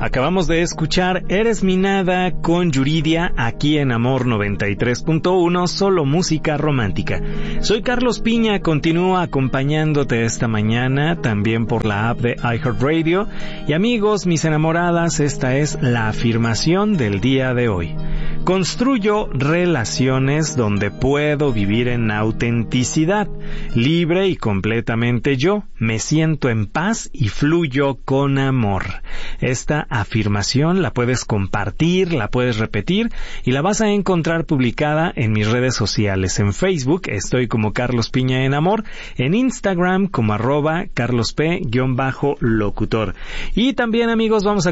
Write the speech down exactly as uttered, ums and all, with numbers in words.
Acabamos de escuchar Eres mi nada con Yuridia aquí en Amor noventa y tres punto uno, solo música romántica. Soy Carlos Piña, continúo acompañándote esta mañana también por la app de iHeartRadio. Y amigos, mis enamoradas, esta es la afirmación del día de hoy. Construyo relaciones donde puedo vivir en autenticidad, libre y completamente yo. Me siento en paz y fluyo con amor. Esta afirmación la puedes compartir, la puedes repetir y la vas a encontrar publicada en mis redes sociales. En Facebook estoy como Carlos Piña en Amor, en Instagram como arroba carlosp-locutor. Y también, amigos, vamos a